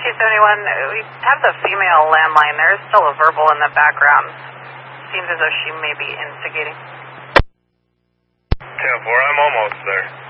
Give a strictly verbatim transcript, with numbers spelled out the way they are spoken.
two seventy-one, we have the female landline. There is still a verbal in the background. Seems as though she may be instigating. ten four, I'm almost there.